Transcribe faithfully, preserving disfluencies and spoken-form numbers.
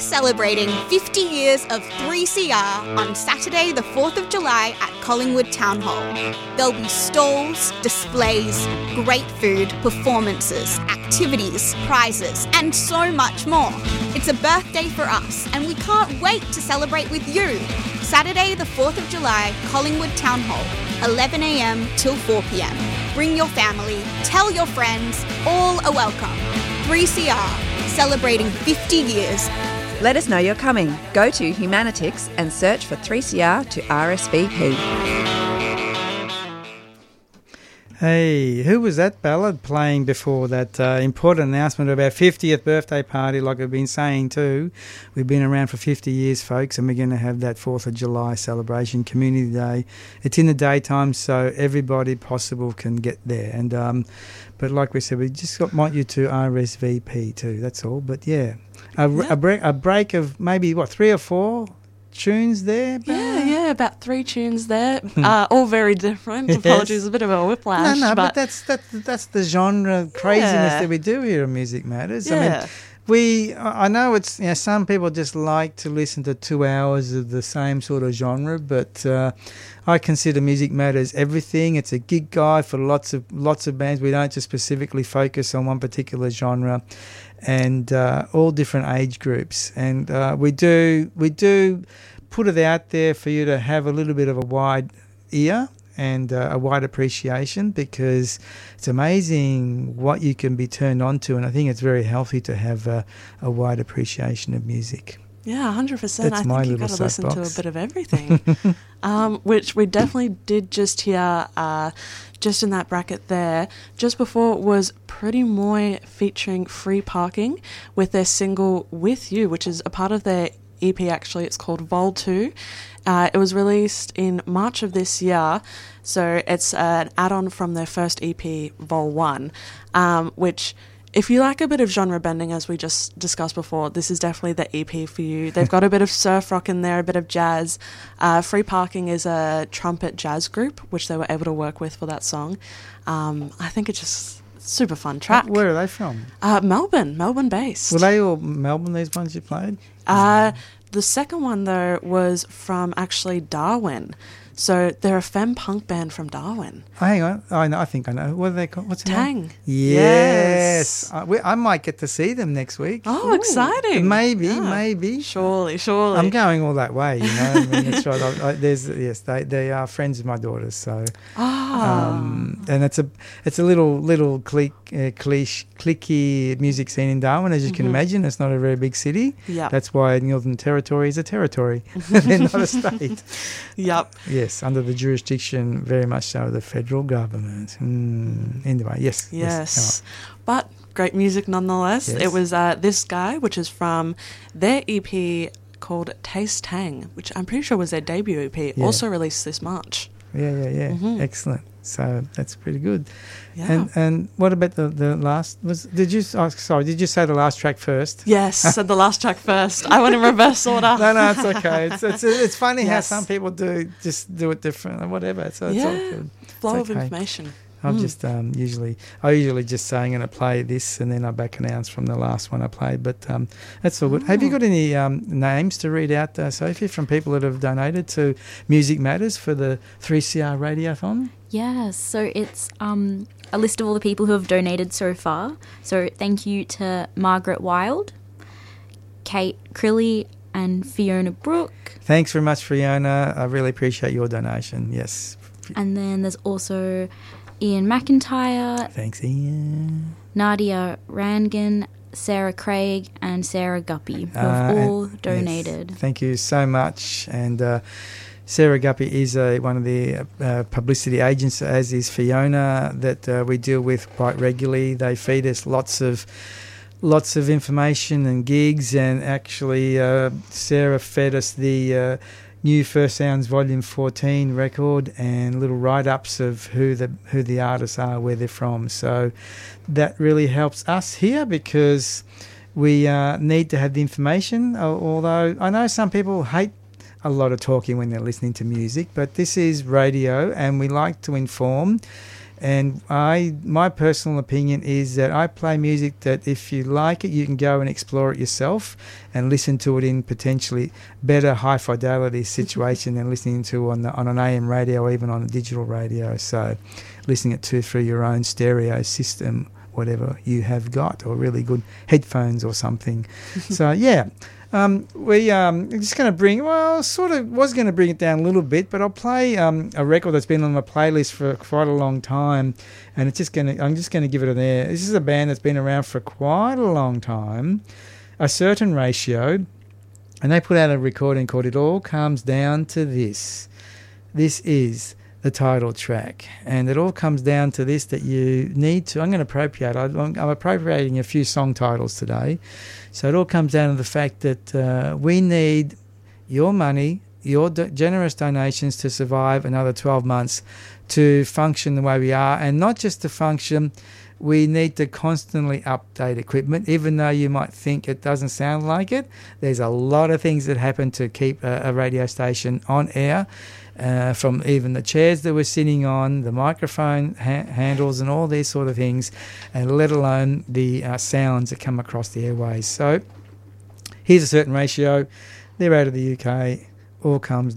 celebrating fifty years of three C R on Saturday the fourth of July at Collingwood Town Hall. There'll be stalls, displays, great food, performances, activities, prizes, and so much more. It's a birthday for us, and we can't wait to celebrate with you. Saturday the fourth of July, Collingwood Town Hall, eleven a m till four p m. Bring your family, tell your friends, all are welcome. three C R, celebrating fifty years. Let us know you're coming. Go to Humanitix and search for three C R to R S V P. Hey, who was that ballad playing before that uh, important announcement of our fiftieth birthday party? Like I've been saying too, we've been around for fifty years, folks, and we're going to have that fourth of July celebration, Community Day. It's in the daytime, so everybody possible can get there. And um, but like we said, we just got, want you to R S V P too, that's all. But yeah, a, yep. a, break, a break of maybe, what, three or four tunes there? Yeah, yeah, about three tunes there, uh, all very different. Yes. Apologies, a bit of a whiplash. No, no, but, but that's that's that's the genre craziness yeah. that we do here on Music Matters. Yeah. I mean, we I know it's, you know, some people just like to listen to two hours of the same sort of genre, but uh, I consider Music Matters everything. It's a gig guide for lots of lots of bands. We don't just specifically focus on one particular genre, and uh, all different age groups. And uh, we do we do put it out there for you to have a little bit of a wide ear and uh, a wide appreciation, because it's amazing what you can be turned on to, and I think it's very healthy to have a, a wide appreciation of music. Yeah, one hundred percent. That's I my think you've got little to listen to a soapbox. bit of everything, um, which we definitely did just hear, uh, just in that bracket there. Just before was Pretty Moy featuring Free Parking with their single With You, which is a part of their E P actually. It's called Vol two. Uh, it was released in March of this year, so it's uh, an add-on from their first E P, Vol one, um, which, if you like a bit of genre bending, as we just discussed before, this is definitely the E P for you. They've got a bit of surf rock in there, a bit of jazz. Uh, Free Parking is a trumpet jazz group, which they were able to work with for that song. Um, I think it's just super fun track. Where are they from? Uh, Melbourne, Melbourne based. Were they all Melbourne, these ones you played? Uh, the second one, though, was from actually Darwin. So they're a femme punk band from Darwin. Oh, hang on. I know. I think I know. What are they called? What's the Tang. name? Yes. I, we, I might get to see them next week. Oh, Ooh. exciting. Maybe, Yeah. maybe. Surely, surely. I'm going all that way, you know. I mean, that's right. I, I, there's yes, they they are friends of my daughter's, so Ah. um, and it's a it's a little little clique uh, cliche cliquey music scene in Darwin, as you Mm-hmm. can imagine. It's not a very big city. Yep. That's why Northern Territory is a territory. They're not a state. Yep. Yes, under the jurisdiction, very much so, of the federal government. Mm, anyway, yes. Yes. But great music nonetheless. Yes. It was uh, this guy, which is from their E P called Taste Tang, which I'm pretty sure was their debut E P, Yeah. also released this March. Yeah, yeah, yeah. Mhm. Excellent. So that's pretty good. Yeah. And and what about the, the last? Was did you? Oh, sorry, did you say the last track first? Yes, said the last track first. I went in reverse order. No, no, it's okay. It's it's, it's funny Yes. how some people do just do it different or whatever. So it's yeah. all good. Flow It's of okay. information. I'm Mm. just um, usually I usually just say I'm going to play this and then I back announce from the last one I played. But um, that's all good. Have you Oh. got any um, names to read out, uh, Sophie, from people that have donated to Music Matters for the three C R Radiothon? Yeah, so it's um, a list of all the people who have donated so far. So thank you to Margaret Wild, Kate Crilly, and Fiona Brooke. Thanks very much, Fiona. I really appreciate your donation. Yes. And then there's also Ian McIntyre, Thanks, Ian. Nadia Rangan, Sarah Craig, and Sarah Guppy, who Uh, have all and- donated. yes, thank you so much. And uh, Sarah Guppy is uh, one of the uh, publicity agents, as is Fiona, that uh, we deal with quite regularly. They feed us lots of lots of information and gigs, and actually uh, Sarah fed us the uh, new First Sounds Volume fourteen record and little write-ups of who the who the artists are, where they're from. So that really helps us here, because we uh, need to have the information, al- although I know some people hate a lot of talking when they're listening to music, but this is radio and we like to inform. And I, my personal opinion is that I play music that if you like it, you can go and explore it yourself and listen to it in potentially better high fidelity situation than listening to on the, on an A M radio or even on a digital radio. So listening it to through your own stereo system, whatever you have got, or really good headphones or something. So yeah. Um, we um just going to bring, well, sort of was going to bring it down a little bit, but I'll play um, a record that's been on my playlist for quite a long time, and it's just going to, I'm just going to give it an air. This is a band that's been around for quite a long time, A Certain Ratio, and they put out a recording called It All Comes Down to This. This is the title track, and it all comes down to this, that you need to, I'm going to appropriate, I'm, I'm appropriating a few song titles today, so it all comes down to the fact that uh, we need your money, your do- generous donations to survive another twelve months, to function the way we are, and not just to function, we need to constantly update equipment, even though you might think it doesn't sound like it. There's a lot of things that happen to keep a, a radio station on air, uh, from even the chairs that we're sitting on, the microphone ha- handles and all these sort of things, and let alone the uh, sounds that come across the airways. So here's A Certain Ratio. They're out of the U K. All comes